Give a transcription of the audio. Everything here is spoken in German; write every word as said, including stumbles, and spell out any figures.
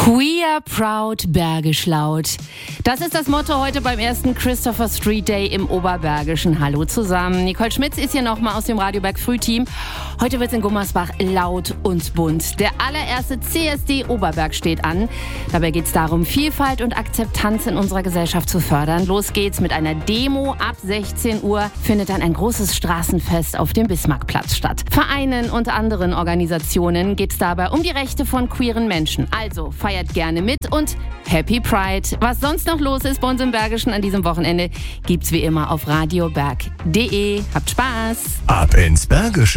Queer, proud, Bergisch laut. Das ist das Motto heute beim ersten Christopher Street Day im Oberbergischen. Hallo zusammen. Nicole Schmitz ist hier nochmal aus dem Radioberg Frühteam. Heute wird es in Gummersbach laut und bunt. Der allererste C S D Oberberg steht an. Dabei geht es darum, Vielfalt und Akzeptanz in unserer Gesellschaft zu fördern. Los geht's mit einer Demo. Ab sechzehn Uhr findet dann ein großes Straßenfest auf dem Bismarckplatz statt. Vereinen und anderen Organisationen geht es dabei um die Rechte von queeren Menschen. Also feiert gerne mit und Happy Pride. Was sonst noch los ist bei uns im Bergischen an diesem Wochenende, gibt's wie immer auf radioberg punkt de. Habt Spaß! Ab ins Bergische.